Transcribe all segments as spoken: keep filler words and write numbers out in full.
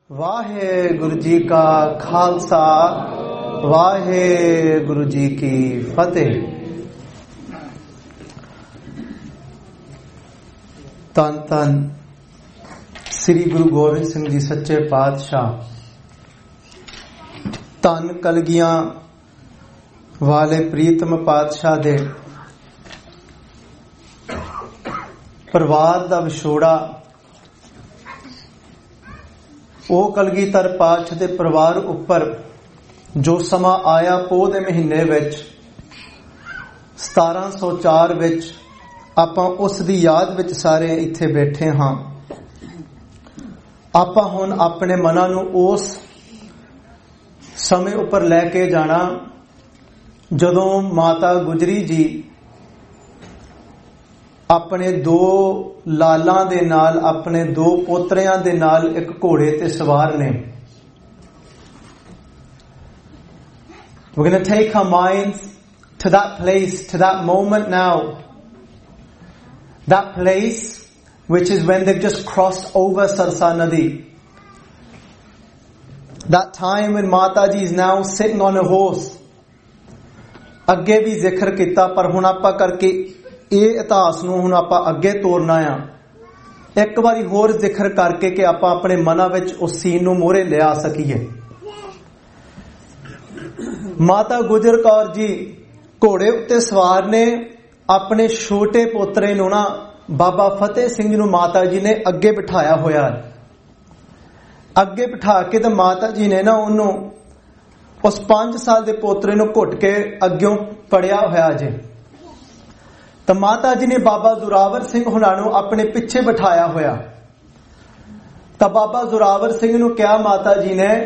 ਵਾਹਿਗੁਰੂ ਜੀ ਕਾ ਖਾਲਸਾ ਵਾਹਿਗੁਰੂ ਜੀ ਕੀ ਫਤਿਹ। ਧੰਨ ਧੰਨ ਸ੍ਰੀ ਗੁਰੂ ਗੋਬਿੰਦ ਸਿੰਘ ਜੀ ਸੱਚੇ ਪਾਤਸ਼ਾਹ, ਧੰਨ ਕਲਗੀਆਂ ਵਾਲੇ ਪ੍ਰੀਤਮ ਪਾਤਸ਼ਾਹ ਦੇ ਪਰਿਵਾਰ ਦਾ ਵਿਛੋੜਾ, ਉਹ ਕਲਗੀਧਰ ਪਾਤਸ਼ਾਹ ਦੇ ਪਰਿਵਾਰ ਉੱਪਰ ਜੋ ਸਮਾਂ ਆਇਆ ਪੋਹ ਦੇ ਮਹੀਨੇ ਵਿੱਚ ਸਤਾਰਾਂ ਸੌ ਚਾਰ ਵਿੱਚ, ਆਪਾਂ ਉਸ ਦੀ ਯਾਦ ਵਿੱਚ ਸਾਰੇ ਇੱਥੇ ਬੈਠੇ ਹਾਂ। ਆਪਾਂ ਹੁਣ ਆਪਣੇ ਮਨਾਂ ਨੂੰ ਉਸ ਸਮੇਂ ਉੱਪਰ ਲੈ ਕੇ ਜਾਣਾ ਜਦੋਂ ਮਾਤਾ ਗੁਜਰੀ ਜੀ ਆਪਣੇ ਦੋ ਲਾਲਾਂ ਦੇ ਨਾਲ, ਆਪਣੇ ਦੋ ਪੋਤਰਿਆਂ ਦੇ ਨਾਲ ਇੱਕ ਘੋੜੇ ਤੇ ਸਵਾਰ ਨੇ। We're going to take our minds to that place, to that moment now. That place which is when they've just crossed over Sarsa Nadi. That time when Mata Ji is now sitting on a horse. ਅੱਗੇ ਵੀ ਜ਼ਿਕਰ ਕੀਤਾ, ਪਰ ਹੁਣ ਆਪਾਂ ਕਰਕੇ ਇਹ ਇਤਿਹਾਸ ਨੂੰ ਹੁਣ ਆਪਾਂ ਅੱਗੇ ਤੋਰਨਾ ਆ। ਇੱਕ ਵਾਰੀ ਹੋਰ ਜ਼ਿਕਰ ਕਰਕੇ ਕਿ ਆਪਾਂ ਆਪਣੇ ਮਨਾਂ ਵਿੱਚ ਉਸ ਸੀਨ ਨੂੰ ਮੋਹਰੇ ਲਿਆ ਸਕੀਏ। ਮਾਤਾ ਗੁਜਰ ਕੌਰ ਜੀ ਘੋੜੇ ਉੱਤੇ ਸਵਾਰ ਨੇ। ਆਪਣੇ ਛੋਟੇ ਪੋਤਰੇ ਨੂੰ ਨਾ ਬਾਬਾ ਫਤਿਹ ਸਿੰਘ ਨੂੰ ਮਾਤਾ ਜੀ ਨੇ ਅੱਗੇ ਬਿਠਾਇਆ ਹੋਇਆ। ਅੱਗੇ ਬਿਠਾ ਕੇ ਤੇ ਮਾਤਾ ਜੀ ਨੇ ਨਾ ਉਹਨੂੰ, ਉਸ ਪੰਜ ਸਾਲ ਦੇ ਪੋਤਰੇ ਨੂੰ ਘੁੱਟ ਕੇ ਅੱਗਿਓਂ ਪੜਿਆ ਹੋਇਆ ਜੇ। ਤਾਂ ਮਾਤਾ ਜੀ ਨੇ ਬਾਬਾ ਜ਼ੋਰਾਵਰ ਸਿੰਘ ਹੁਣਾਂ ਨੂੰ ਆਪਣੇ ਪਿੱਛੇ ਬਿਠਾਇਆ ਹੋਇਆ। ਤਾਂ ਬਾਬਾ ਜ਼ੋਰਾਵਰ ਸਿੰਘ ਨੂੰ ਕਿਹਾ ਮਾਤਾ ਜੀ ਨੇ,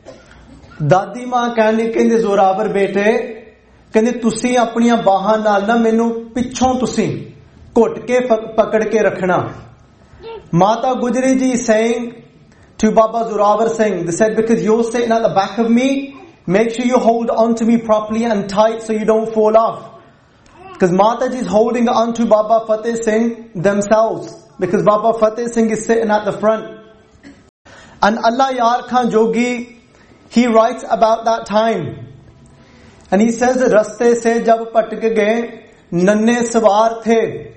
ਦਾਦੀ ਮਾਂ ਕਹਿੰਦੀ, ਕਹਿੰਦੇ ਜ਼ੋਰਾਵਰ ਬੇਟੇ, ਕਹਿੰਦੇ ਤੁਸੀਂ ਆਪਣੀਆਂ ਬਾਹਾਂ ਨਾਲ ਨਾ ਮੈਨੂੰ ਪਿੱਛੋਂ ਤੁਸੀਂ ਘੁੱਟ ਕੇ ਪਕੜ ਕੇ ਰੱਖਣਾ। Mata Gujri ji saying to Baba Zorawar Singh, they said, because you're sitting at the back of me, make sure you hold on to me properly and tight so you don't fall off. Because Mataji is holding on to Baba Fateh Singh themselves, because Baba Fateh Singh is sitting at the front. And Allah Yar Khan Jogi, he writes about that time. And he says, Raste se jab patk gaye, nanne sawar the,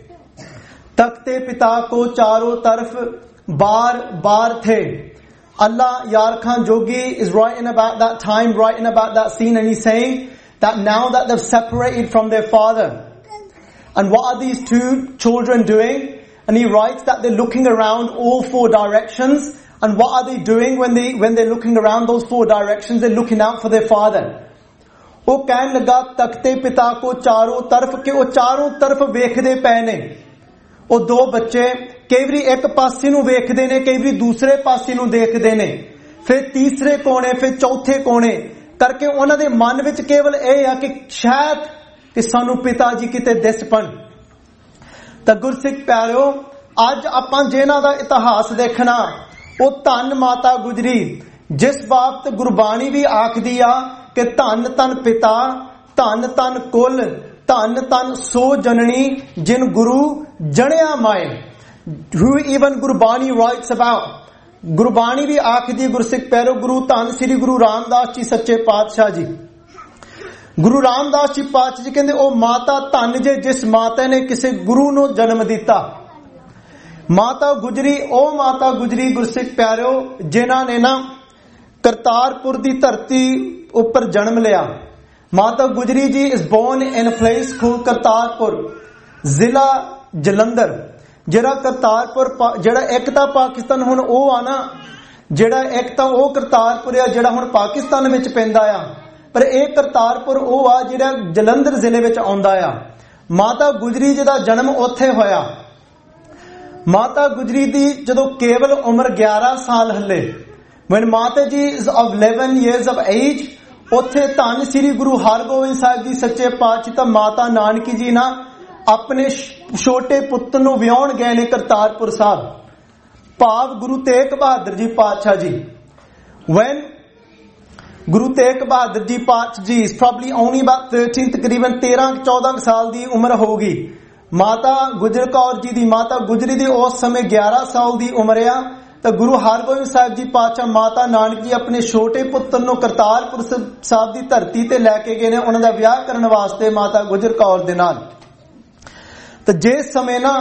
takte pita ko charo taraf bar bar the. Allah Yar Khan Jogi is writing about that time, writing about that scene, and he's saying that now that they've separated from their father, and what are these two children doing? And he writes that they're looking around all four directions. And what are they doing when they when they're looking around those four directions? They're looking out for their father. ਉਹ ਕਹਿਣ ਲੱਗਾ ਤਖਤੇ ਪਿਤਾ ਕੋ ਚਾਰੋਂ ਤਰਫ, ਕਿ ਉਹ ਚਾਰੋਂ ਤਰਫ ਵੇਖਦੇ ਪਏ ਨੇ। ਉਹ ਦੋ ਬੱਚੇ ਕਈ ਵਾਰੀ ਇੱਕ ਪਾਸੇ ਨੂੰ ਵੇਖਦੇ ਨੇ, ਕਈ ਵਾਰੀ ਦੂਸਰੇ ਪਾਸੇ ਨੂੰ ਦੇਖਦੇ ਨੇ, ਫਿਰ ਤੀਸਰੇ ਕੋਣੇ, ਫਿਰ ਚੌਥੇ ਕੋਣੇ ਕਰਕੇ ਉਹਨਾਂ ਦੇ ਮਨ ਵਿੱਚ ਕੇਵਲ ਇਹ ਆ ਕਿ ਸ਼ਾਇਦ ਕਿ ਸਾਨੂੰ ਪਿਤਾ ਜੀ ਕਿਤੇ ਦਿਸ ਪਣ। ਤਾਂ ਗੁਰਸਿੱਖ ਪਿਆਰਿਓ, ਅੱਜ ਆਪਾਂ ਜਿਹਨਾਂ ਦਾ ਇਤਿਹਾਸ ਦੇਖਣਾ, ਉਹ ਧੰਨ ਮਾਤਾ ਗੁਜਰੀ, ਜਿਸ ਬਾਬਤ ਗੁਰਬਾਣੀ ਵੀ ਆਖਦੀ ਆ ਕਿ ਧੰਨ ਧੰਨ ਪਿਤਾ, ਧੰਨ ਧੰਨ ਕੁਲ, ਧੰਨ ਧੰਨ ਸੋ ਜਨਨੀ ਜਿਨ ਗੁਰੂ ਜਣਿਆ ਮਾਏ। Who even Gurbani writes about, Gurbani ਵੀ ਆਖਦੀ ਗੁਰਸਿੱਖ ਪਿਆਰਿਓ, ਗੁਰੂ ਧੰਨ ਸ੍ਰੀ ਗੁਰੂ ਰਾਮਦਾਸ ਜੀ ਸੱਚੇ ਪਾਤਸ਼ਾਹ ਜੀ, ਗੁਰੂ ਰਾਮਦਾਸ ਜੀ ਪਾਤਸ਼ਾਹ ਜੀ ਕਹਿੰਦੇ, ਉਹ ਮਾਤਾ ਧੰਨ ਜੇ ਜਿਸ ਮਾਤਾ ਨੇ ਕਿਸੇ ਗੁਰੂ ਨੂੰ ਜਨਮ ਦਿੱਤਾ। ਮਾਤਾ ਗੁਜਰੀ, ਉਹ ਮਾਤਾ ਗੁਜਰੀ ਗੁਰਸਿੱਖ ਪਿਆਰਿਓ, ਜਿਨ੍ਹਾਂ ਨੇ ਨਾ ਕਰਤਾਰਪੁਰ ਦੀ ਧਰਤੀ ਉੱਪਰ ਜਨਮ ਲਿਆ। Mata Gujri ji is born in a place called Kartarpur, ਜ਼ਿਲ੍ਹਾ ਜਲੰਧਰ। ਜਿਹੜਾ ਕਰਤਾਰਪੁਰ, ਜਿਹੜਾ ਇੱਕ ਤਾਂ ਪਾਕਿਸਤਾਨ ਹੁਣ ਉਹ ਆ ਨਾ, ਜਿਹੜਾ ਇੱਕ ਤਾਂ ਉਹ ਕਰਤਾਰਪੁਰ ਆ ਜਿਹੜਾ ਹੁਣ ਪਾਕਿਸਤਾਨ ਵਿੱਚ ਪੈਂਦਾ ਆ, ਪਰ ਇਹ ਕਰਤਾਰਪੁਰ ਉਹ ਆ ਜਿਹੜਾ ਜਲੰਧਰ ਜ਼ਿਲ੍ਹੇ ਵਿੱਚ ਆਉਂਦਾ ਆ। ਮਾਤਾ ਗੁਜਰੀ ਜੀ ਦਾ ਜਨਮ ਉੱਥੇ ਹੋਇਆ। ਮਾਤਾ ਗੁਜਰੀ ਦੀ ਜਦੋਂ ਕੇਵਲ ਉਮਰ ਗਿਆਰਾਂ ਸਾਲ ਹੱਲੇ, when ਮਾਤਾ ਜੀ is of eleven years of age, ਉੱਥੇ ਧੰਨ ਸ੍ਰੀ ਗੁਰੂ ਹਰਗੋਬਿੰਦ ਸਾਹਿਬ ਜੀ ਸੱਚੇ ਪਾਤਸ਼ਾਹ ਤਾਂ ਮਾਤਾ ਨਾਨਕੀ ਜੀ ਨਾ ਆਪਣੇ ਛੋਟੇ ਪੁੱਤਰ ਨੂੰ ਵਿਆਹਣ ਗਏ ਨੇ ਕਰਤਾਰਪੁਰ ਸਾਹਿਬ, ਭਾਵ ਗੁਰੂ ਤੇਗ ਬਹਾਦਰ ਜੀ ਪਾਤਸ਼ਾਹ ਜੀ। when ਗੁਰੂ ਤੇਗ ਬਹਾਦਰ ਜੀ ਪਾਤਸ਼ਾਹ ਜੀ is probably only about thirteen, ਤਕਰੀਬਨ ਤੇਰਾਂ ਚੌਦਾਂ ਸਾਲ ਦੀ ਉਮਰ ਹੋਊਗੀ। ਮਾਤਾ ਗੁਜਰ ਕੌਰ ਜੀ ਦੀ, ਮਾਤਾ ਗੁਜਰੀ ਦੀ ਉਸ ਸਮੇਂ ਗਿਆਰਾਂ ਸਾਲ ਦੀ ਉਮਰ ਆ। ਤਾਂ ਗੁਰੂ ਹਰਗੋਬਿੰਦ ਸਾਹਿਬ ਜੀ ਪਾਤਸ਼ਾਹ ਮਾਤਾ ਨਾਨਕ ਜੀ ਆਪਣੇ ਛੋਟੇ ਪੁੱਤਰ ਨੂੰ ਕਰਤਾਰਪੁਰ ਸਾਹਿਬ ਦੀ ਧਰਤੀ ਤੇ ਲੈ ਕੇ ਗਏ ਨੇ ਉਹਨਾਂ ਦਾ ਵਿਆਹ ਕਰਨ ਵਾਸਤੇ ਮਾਤਾ ਗੁਜਰ ਕੌਰ ਦੇ ਨਾਲ। ਤਾਂ ਜਿਸ ਸਮੇਂ ਨਾ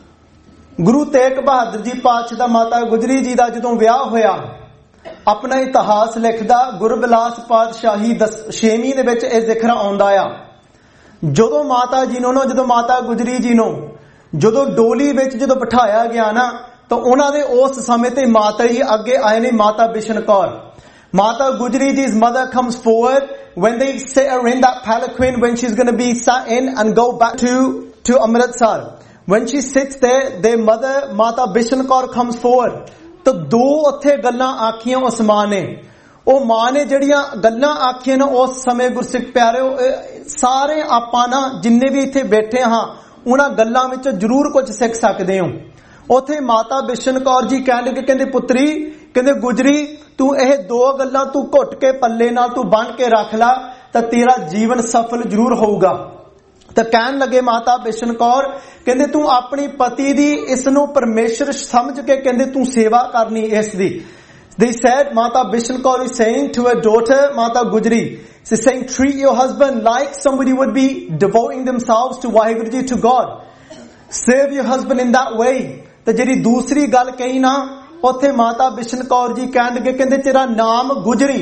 ਗੁਰੂ ਤੇਗ ਬਹਾਦਰ ਜੀ ਪਾਤਸ਼ਾਹ ਦਾ ਮਾਤਾ ਗੁਜਰੀ ਜੀ ਦਾ ਜਦੋਂ ਵਿਆਹ ਹੋਇਆ, ਆਪਣਾ ਇਤਿਹਾਸ ਲਿਖਦਾ ਗੁਰਬਿਲਾਸ ਪਾਤਸ਼ਾਹੀ ਛੇਵੀਂ ਦੇ ਵਿੱਚ ਇਹ ਜ਼ਿਕਰ ਆਉਂਦਾ ਆ। ਜਦੋਂ ਮਾਤਾ ਜੀ ਨੂੰ ਜਦੋਂ ਮਾਤਾ ਗੁਜਰੀ ਜੀ ਨੂੰ ਜਦੋਂ ਡੋਲੀ ਵਿੱਚ ਜਦੋਂ ਬਿਠਾਇਆ ਗਿਆ ਨਾ, ਤਾਂ ਉਹਨਾਂ ਦੇ ਉਸ ਸਮੇਂ ਤੇ ਮਾਤਾ ਜੀ ਅੱਗੇ ਆਏ ਨੇ, ਮਾਤਾ Bishan Kaur. Mata Gujri ji's mother comes forward when they sit her in that palanquin when she's going to be sat in and go back to to Amritsar. When she sits there, their mother ਮਾਤਾ ਬਿਸ਼ਨ ਕੌਰ comes forward। ਤਾਂ ਦੋ ਉੱਥੇ ਗੱਲਾਂ ਆਖੀਆਂ ਉਸ ਮਾਂ ਨੇ। ਉਹ ਮਾਂ ਨੇ ਜਿਹੜੀਆਂ ਗੱਲਾਂ ਆਖੀਆਂ ਨਾ ਉਸ ਸਮੇਂ ਗੁਰਸਿੱਖ ਪਿਆਰਿਓ, ਸਾਰੇ ਆਪਾਂ ਨਾ ਜਿੰਨੇ ਵੀ ਇੱਥੇ ਬੈਠੇ ਹਾਂ ਉਹਨਾਂ ਗੱਲਾਂ ਵਿੱਚੋਂ ਜ਼ਰੂਰ ਕੁਝ ਸਿੱਖ ਸਕਦੇ ਹੋ। ਉੱਥੇ ਮਾਤਾ ਬਿਸ਼ਨ ਕੌਰ ਜੀ ਕਹਿਣ ਲੱਗੇ, ਕਹਿੰਦੇ ਪੁੱਤਰੀ, ਕਹਿੰਦੇ ਗੁਜਰੀ, ਤੂੰ ਇਹ ਦੋ ਗੱਲਾਂ ਤੂੰ ਘੁੱਟ ਕੇ ਪੱਲੇ ਨਾਲ ਤੂੰ ਬੰਨ ਕੇ ਰੱਖ ਲੈ ਤਾਂ ਤੇਰਾ ਜੀਵਨ ਸਫਲ ਜ਼ਰੂਰ ਹੋਊਗਾ। ਤਾਂ ਕਹਿਣ ਲੱਗੇ ਮਾਤਾ ਬਿਸ਼ਨ ਕੌਰ, ਕਹਿੰਦੇ ਤੂੰ ਆਪਣੀ ਪਤੀ ਦੀ ਇਸ ਨੂੰ ਪਰਮੇਸ਼ਰ ਸਮਝ ਕੇ ਕਹਿੰਦੇ ਤੂੰ ਸੇਵਾ ਕਰਨੀ ਇਸ ਦੀ। They said, Mata Bishan Kaur is saying to her daughter, Mata Gujri, she's saying, treat your husband like somebody would be devoting themselves to Waheguru Ji, to God. Serve your husband in that way. ਤੇ ਜਿਹੜੀ ਦੂਸਰੀ ਗੱਲ ਕਹੀ ਨਾ, ਉੱਥੇ ਮਾਤਾ ਬਿਸ਼ਨ ਕੌਰ ਜੀ ਕਹਿਣ ਲੱਗੇ, ਕਹਿੰਦੇ ਤੇਰਾ ਨਾਮ ਗੁਜਰੀ।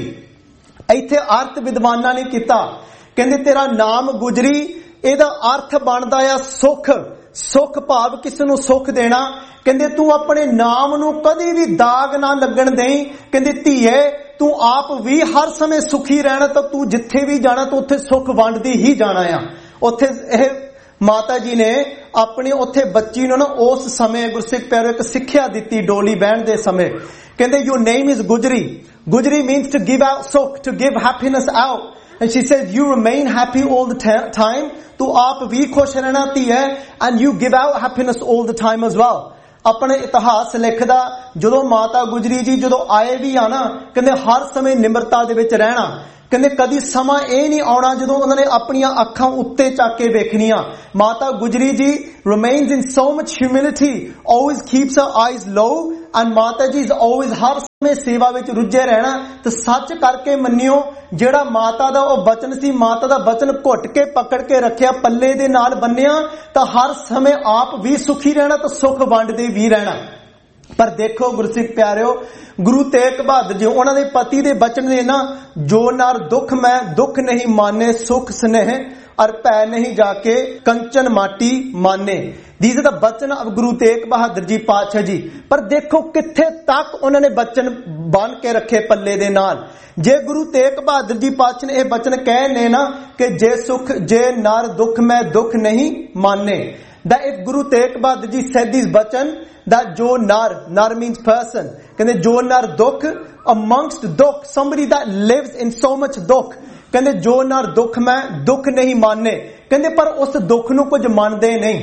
ਇੱਥੇ ਅਰਥ ਵਿਦਵਾਨਾਂ ਨੇ ਕੀਤਾ, ਕਹਿੰਦੇ ਤੇਰਾ ਨਾਮ ਗੁਜਰੀ, ਇਹਦਾ ਅਰਥ ਬਣਦਾ ਆ ਸੁਖ। ਸੁਖ ਭਾਵ ਕਿਸ ਨੂੰ ਸੁਖ ਦੇਣਾ। ਕਹਿੰਦੇ ਤੂੰ ਆਪਣੇ ਨਾਮ ਨੂੰ ਕਦੀ ਵੀ ਦਾਗ ਨਾ ਲੱਗਣ ਦੇਈ। ਕਹਿੰਦੇ ਧੀਏ, ਤੂੰ ਆਪ ਵੀ ਹਰ ਸਮੇਂ ਸੁਖੀ ਰਹਿਣਾ, ਤਾਂ ਤੂੰ ਜਿੱਥੇ ਵੀ ਜਾਣਾ ਤਾਂ ਉੱਥੇ ਸੁਖ ਵੰਡਦੀ ਹੀ ਜਾਣਾ ਆ। ਉੱਥੇ ਇਹ ਮਾਤਾ ਜੀ ਨੇ ਆਪਣੀ ਉੱਥੇ ਬੱਚੀ ਨੂੰ ਨਾ ਉਸ ਸਮੇਂ ਗੁਰਸਿੱਖ ਪਿਆਰਿਓ ਇੱਕ ਸਿੱਖਿਆ ਦਿੱਤੀ ਡੋਲੀ ਬਹਿਣ ਦੇ ਸਮੇਂ। ਕਹਿੰਦੇ your name is Gujri. Gujri means to give out sukh, to give happiness out. And she says you remain happy all the time. ਤੂੰ ਆਪ ਵੀ ਖੁਸ਼ ਰਹਿਣਾ ਧੀਏ, and you give out happiness all the time as well. ਆਪਣੇ ਇਤਿਹਾਸ ਲਿਖਦਾ ਜਦੋਂ ਮਾਤਾ ਗੁਜਰੀ ਜੀ ਜਦੋਂ ਆਏ ਵੀ ਆ ਨਾ, ਕਹਿੰਦੇ ਹਰ ਸਮੇਂ ਨਿਮਰਤਾ ਦੇ ਵਿੱਚ ਰਹਿਣਾ। ਕਹਿੰਦੇ ਕਦੀ ਸਮਾਂ ਇਹ ਨਹੀਂ ਆਉਣਾ ਜਦੋਂ ਉਹਨਾਂ ਨੇ ਆਪਣੀਆਂ ਅੱਖਾਂ ਉੱਤੇ ਚੱਕ ਕੇ ਵੇਖਣੀਆਂ। Mata Gujri ji remains in so much humility, always keeps her eyes low, and ਮਾਤਾ ਜੀ is always ਹਰ ਸਮੇਂ ਸੇਵਾ ਵਿੱਚ ਰੁੱਝੇ ਰਹਿਣਾ। ਤੇ ਸੱਚ ਕਰਕੇ ਮੰਨਿਓ, ਜਿਹੜਾ ਮਾਤਾ ਦਾ ਉਹ ਬਚਨ ਸੀ, ਮਾਤਾ ਦਾ ਬਚਨ ਘੁੱਟ ਕੇ ਪਕੜ ਕੇ ਰੱਖਿਆ, ਪੱਲੇ ਦੇ ਨਾਲ ਬੰਨਿਆ, ਤਾਂ ਹਰ ਸਮੇਂ ਆਪ ਵੀ ਸੁਖੀ ਰਹਿਣਾ ਤਾਂ ਸੁਖ ਵੰਡਦੇ ਵੀ ਰਹਿਣਾ। ਪਰ ਦੇਖੋ ਗੁਰਸਿੱਖ ਪਿਆਰਿਓ, ਗੁਰੂ ਤੇਗ ਬਹਾਦਰ ਜੀ ਉਹਨਾਂ ਦੇ ਪਤੀ ਦੇ ਬਚਨ ਨੇ ਨਾ, ਜੋ ਨਰ ਦੁੱਖ ਮੈਂ ਦੁੱਖ ਨਹੀਂ ਮਾਨੇ, ਸੁਖ ਸਨੇਹ ਅਰ ਭੈ ਨਹੀਂ ਜਾ ਕੇ ਕੰਚਨ ਮਾਟੀ ਮਾਨੇ। These are the ਬਚਨ of ਗੁਰੂ ਤੇਗ ਬਹਾਦਰ ਜੀ ਪਾਤਸ਼ਾਹ ਜੀ। ਪਰ ਦੇਖੋ ਕਿੱਥੇ ਤੱਕ ਉਹਨਾਂ ਨੇ ਬਚਨ ਬੰਨ ਕੇ ਰੱਖੇ ਪੱਲੇ ਦੇ ਨਾਲ। ਜੇ ਗੁਰੂ ਤੇਗ ਬਹਾਦਰ ਜੀ ਪਾਤਸ਼ਾਹ ਨੇ ਇਹ ਬਚਨ ਕਹੇ ਨੇ ਨਾ ਕਿ ਜੇ ਸੁਖ ਜੇ ਨਰ ਦੁੱਖ ਮੈਂ ਦੁੱਖ ਨਹੀਂ ਮਾਨੇ, that if Guru Tegh Bahadur Ji said these bachan, that jo nar, nar means person, ਕਹਿੰਦੇ ਜੋ ਨਰ ਦੁੱਖ, amongst ਦੁੱਖ, somebody that lives in so much ਦੁੱਖ, ਕਹਿੰਦੇ ਜੋ ਨਰ ਦੁੱਖ ਮੈਂ ਦੁੱਖ ਨਹੀਂ ਮਾਨੇ, ਕਹਿੰਦੇ ਪਰ ਉਸ ਦੁੱਖ ਨੂੰ ਕੁਝ ਮੰਨਦੇ ਨਹੀਂ।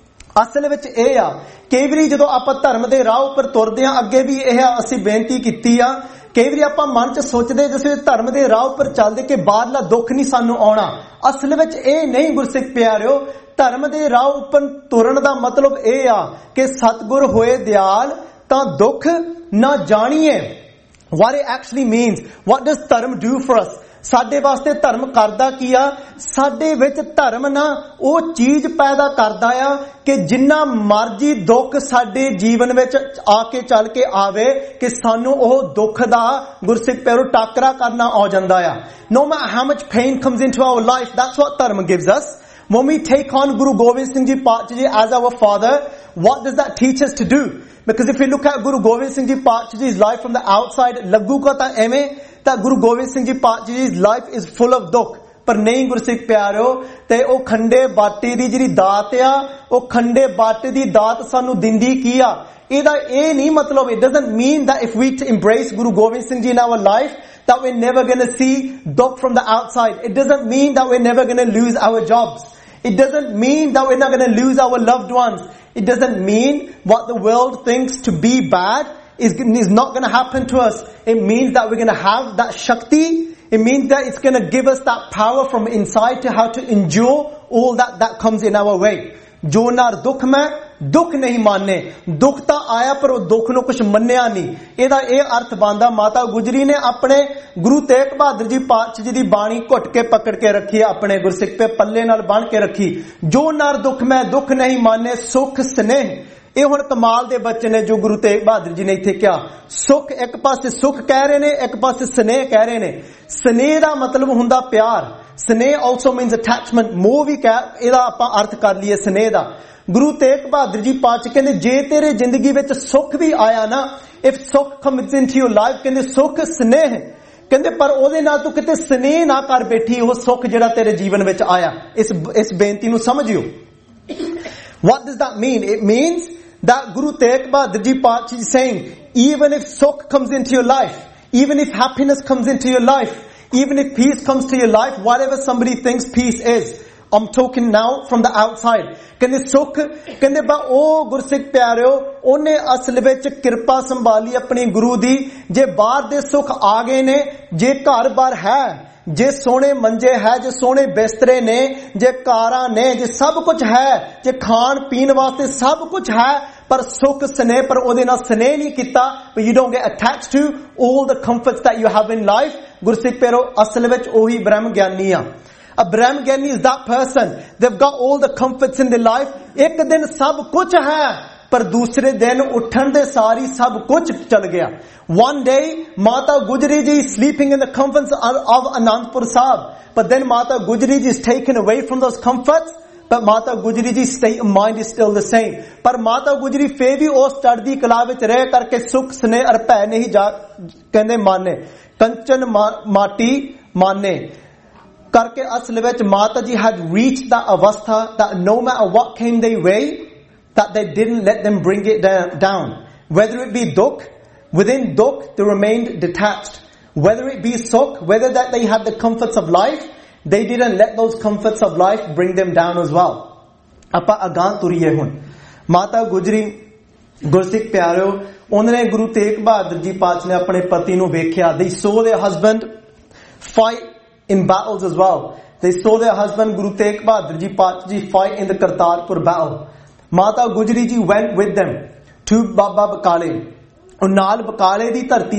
ਅਸਲ ਵਿੱਚ ਇਹ ਆ, ਕਈ ਵਾਰੀ ਜਦੋਂ ਆਪਾਂ ਧਰਮ ਦੇ ਰਾਹ ਉੱਪਰ ਤੁਰਦੇ ਆ, ਅੱਗੇ ਵੀ ਇਹ ਅਸੀਂ ਬੇਨਤੀ ਕੀਤੀ ਆ, ਕਈ ਵਾਰੀ ਆਪਾਂ ਮਨ 'ਚ ਸੋਚਦੇ ਜਿਸ ਵੇਲੇ ਧਰਮ ਦੇ ਰਾਹ ਉੱਪਰ ਚੱਲਦੇ ਕਿ ਬਾਹਰਲਾ ਦੁੱਖ ਨਹੀਂ ਸਾਨੂੰ ਆਉਣਾ। ਅਸਲ ਵਿੱਚ ਇਹ ਨਹੀਂ ਗੁਰਸਿੱਖ ਪਿਆਰਿਓ, ਧਰਮ ਦੇ ਰਾਹ ਉੱਪਰ ਤੁਰਨ ਦਾ ਮਤਲਬ ਇਹ ਆ ਕਿ ਸਤਿਗੁਰ ਹੋਏ ਦਿਆਲ ਤਾਂ ਦੁੱਖ ਨਾ ਜਾਣੀਏ। What it actually means, what does ਧਰਮ do for us? ਸਾਡੇ ਵਾਸਤੇ ਧਰਮ ਕਰਦਾ ਕੀ ਆ? ਸਾਡੇ ਵਿੱਚ ਧਰਮ ਨਾ ਉਹ ਚੀਜ਼ ਪੈਦਾ ਕਰਦਾ ਆ ਕਿ ਜਿੰਨਾ ਮਰਜੀ ਦੁੱਖ ਸਾਡੇ ਜੀਵਨ ਵਿੱਚ ਆ ਕੇ ਚੱਲ ਕੇ ਆਵੇ ਕਿ ਸਾਨੂੰ ਉਹ ਦੁੱਖ ਦਾ ਗੁਰਸਿੱਖ ਪਿਆਰੋ ਟਾਕਰਾ ਕਰਨਾ ਆ ਜਾਂਦਾ ਆ। No matter how much pain comes into our life, that's what ਧਰਮ gives us. When we take on Guru Gobind Singh Ji Paatshah Ji as our father, what does that teach us to do? Because if we look at Guru Gobind Singh Ji Paatshah Ji's life from the outside, ਲੱਗੂਗਾ ਤਾਂ ਐਵੇਂ that Guru Gobind Singh Ji Paatshah Ji's life is full of ਦੁੱਖ, ਪਰ ਨਹੀਂ ਗੁਰਸਿੱਖ ਪਿਆਰਿਓ। ਤੇ ਉਹ ਖੰਡੇ ਬਾਟੇ ਦੀ ਜਿਹੜੀ ਦਾਤ ਆ, ਉਹ ਖੰਡੇ ਬਾਟੇ ਦੀ ਦਾਤ ਸਾਨੂੰ ਦਿੰਦੀ ਕੀ ਆ? ਇਹਦਾ ਇਹ ਨਹੀਂ ਮਤਲਬ, it doesn't mean that if we embrace Guru Gobind Singh Ji in our life that we're never going to see ਦੁੱਖ from the outside. It doesn't mean that we're never going to lose our jobs. It doesn't mean that we're not going to lose our loved ones. It doesn't mean what the world thinks to be bad is, is not going to happen to us. It means that we're going to have that shakti. It means that it's going to give us that power from inside to how to endure all that that comes in our way. Jo nar dukh mein दुख नहीं माने। दुख तो आया पर वो दुख नु कुछ मन्निया नहीं। ਇਹਦਾ ਇਹ अर्थ बनदा माता गुजरी ने अपने गुरु तेग बहादुर जी पातशाह जी दी बाणी घुट के पकड़ के रखी, अपने गुरसिख पे पल्ले नाल बन के रखी। जो नर दुख मैं दुख नहीं माने सुख स्नेह। ਇਹ ਹੁਣ ਕਮਾਲ ਦੇ ਬੱਚੇ ਨੇ ਜੋ ਗੁਰੂ ਤੇਗ ਬਹਾਦਰ ਜੀ ਨੇ ਇੱਥੇ ਕਿਹਾ। ਸੁਖ ਇੱਕ ਪਾਸੇ ਸੁਖ ਕਹਿ ਰਹੇ ਨੇ, ਇੱਕ ਪਾਸੇ ਸਨੇਹ ਕਹਿ ਰਹੇ ਨੇ। ਸਨੇਹ ਦਾ ਮਤਲਬ ਹੁੰਦਾ ਪਿਆਰ। ਸਨੇਹ ਆਲਸੋ ਮੀਨਸ ਅਟੈਚਮੈਂਟ। ਮੋਹ ਵੀ ਕਹਿ ਇਹਦਾ ਆਪਾਂ ਅਰਥ ਕਰ ਲਈਏ ਸਨੇਹ ਦਾ। ਗੁਰੂ ਤੇਗ ਬਹਾਦਰ ਜੀ ਪਾਤਸ਼ਾਹ ਕਹਿੰਦੇ ਜੇ ਤੇਰੇ ਜ਼ਿੰਦਗੀ ਵਿੱਚ ਸੁਖ ਵੀ ਆਇਆ ਨਾ, ਇਫ ਸੁਖ ਕਮਸ ਇਨਟੂ ਯੂਰ ਲਾਈਫ, ਕਹਿੰਦੇ ਸੁਖ ਸਨੇਹ, ਕਹਿੰਦੇ ਪਰ ਉਹਦੇ ਨਾਲ ਤੂੰ ਕਿਤੇ ਸਨੇਹ ਨਾ ਕਰ ਬੈਠੀ ਉਹ ਸੁਖ ਜਿਹੜਾ ਤੇਰੇ ਜੀਵਨ ਵਿੱਚ ਆਇਆ। ਇਸ ਇਸ ਬੇਨਤੀ ਨੂੰ ਸਮਝਿਓ। What does that mean? It means that Guru Tegh Bahadur Ji Paatshah is saying, even if sukh comes into your life, even if happiness comes into your life, even if peace comes to your life, whatever somebody thinks peace is, I'm talking now from the outside. ਕਹਿੰਦੇ ਸੁਖ, ਕਹਿੰਦੇ ਬਾ ਉਹ ਗੁਰਸਿੱਖ ਪਿਆਰਿਓ ਉਹਨੇ ਅਸਲ ਵਿੱਚ ਕਿਰਪਾ ਸੰਭਾਲੀ ਆਪਣੀ ਗੁਰੂ ਦੀ। ਜੇ ਬਾਹਰ ਦੇ ਸੁਖ ਆ ਗਏ ਨੇ, ਜੇ ਘਰ ਬਾਰ ਹੈ, ਜੇ ਸੋਹਣੇ ਮੰਜੇ ਹੈ, ਜੇ ਸੋਹਣੇ ਬਿਸਤਰੇ ਨੇ, ਜੇ ਕਾਰਾਂ ਨੇ, ਜੇ ਸਭ ਕੁਝ ਹੈ, ਜੇ ਖਾਣ ਪੀਣ ਵਾਸਤੇ ਸਭ ਕੁਝ ਹੈ, ਪਰ ਸੁਖ ਸਨੇਹ ਪਰ ਉਹਦੇ ਨਾਲ ਸਨੇਹ ਨਹੀਂ ਕੀਤਾ, but you don't get attached to all the comforts that you have in life। ਗੁਰਸਿੱਖ ਪਿਆਰਿਓ ਅਸਲ ਵਿੱਚ ਉਹੀ ਬ੍ਰਹਮ ਗਿਆਨੀ ਆ। A Brahm Gyani is that person. They've got all the comforts in their life. एक दिन सब कुछ है पर दूसरे दिन उठन दे सारी सब कुछ चल गया। One day Mata Gujari ji is sleeping in the comforts of Anandpur Sahib, but then Mata Gujari ji is taken away from those comforts, but Mata Gujari ji's state of mind is still the same। पर Mata Gujari ਫੇਰ ਵੀ ਉਸ ਚੜ੍ਹਦੀ ਕਲਾ ਵਿੱਚ ਰਹਿ ਕਰਕੇ ਸੁਖ ਸਨੇਹ ਅਰ ਭੈ ਨਹੀਂ ਜਾ ਕਹਿੰਦੇ ਮਾਨੇ, ਕੰਚਨ ਮਾਟੀ ਮਾਨੇ ਕਰਕੇ ਅਸਲ ਵਿੱਚ ਮਾਤਾ ਜੀ had reached that avastha that no matter what came their way, that they didn't let them bring it down. Whether it be dukh, within dukh they remained detached. Whether it be sukh, whether that they had the comforts of life, they didn't let those comforts of life bring them down as well. ਆਪਾਂ ਅਗਾਂਹ ਤੁਰੀਏ ਹੁਣ। ਮਾਤਾ ਗੁਜਰੀ ਗੁਰਸਿੱਖ ਪਿਆਰਿਓ ਉਹਨਾਂ ਨੇ ਗੁਰੂ ਤੇਗ ਬਹਾਦਰ ਜੀ ਪਾਤਸ਼ਾਹ ਨੇ ਆਪਣੇ ਪਤੀ ਨੂੰ ਵੇਖਿਆ। They saw their husband fight in battles as well. They saw their husband Guru Tegh Bahadur Ji Paatshah Ji fight in the Kartarpur battle. Mata Gujari Ji went with them to Baba Bakale. और नाल बकाले दी धरती